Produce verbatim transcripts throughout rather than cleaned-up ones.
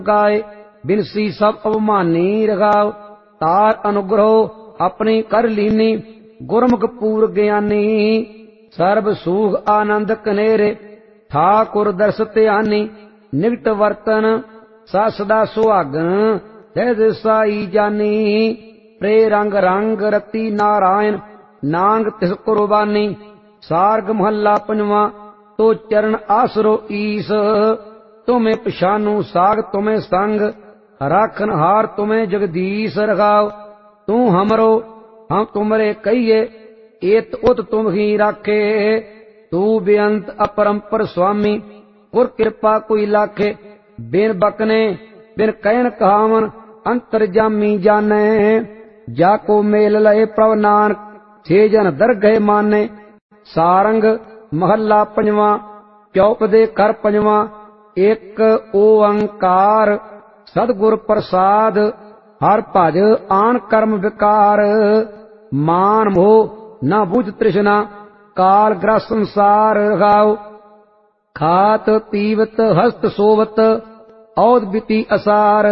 गाए बिनसी सब अवमानी रगाव तार अनुग्रह अपनी कर लीनी गुरमुख पूर ज्ञानी सर्ब सूख आनंद कनेरे ठाकुर दर्श ध्यानी निकट वर्तन सा सदा सुहागन सहज साई जानी प्रे रंग रंग रति नारायण नांग तिस कुर्बानी सार्ग महला पंजवा तो चरण आसरो ईस तुम्हें पछानू साग तुम्हें संग राखन हार तुम्हें जगदीश रखाओ तू हमरो हम तुमरे कहिए एत उत तुम ही राखे तू बेअंत अपरंपर स्वामी गुर कृपा कोई लाखे बिन बकने बिन कहन कहावन अंतरजामी जाने जाको मेल लय प्रभ नानक छे जन दरगह माने सारंग महला पंजवा चौप दे कर पंजवा एक ओंकार सतगुर प्रसाद हर भज आन कर्म विकार मान मोह न बुझ तृष्णा काल ग्रस संसार रखाओ खात पीवत हस्त सोवत औद बिति असार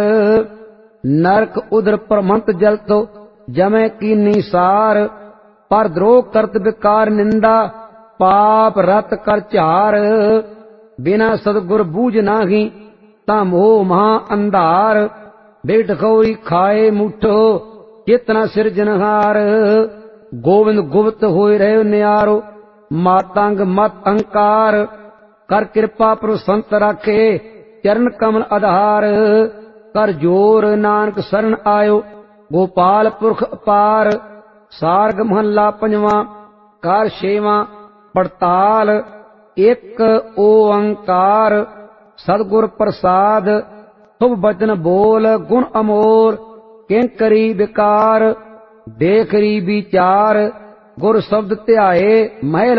नरक उदर प्रमंत जलतो जमै कीनी सार पर द्रोह करत विकार निंदा पाप रत कर चार बिना सतगुर बूझ नाही ता मोह महा अंधार बेट खौरी खाए मुठो चेतना सिरजनहार गोविंद गुप्त होए रहे न्यारो मातंग मत अहंकार कर कृपा पर संत राखे चरण कमल आधार कर जोर नानक शरण आयो गोपाल पुरख अपार सार्ग महला पंजवा कर छेवा पड़ताल एक ओंकार सतगुर प्रसाद शुभ बचन बोल गुण अमोल किंकरी विकार देखरी विचार गुर शब्द ध्याए महल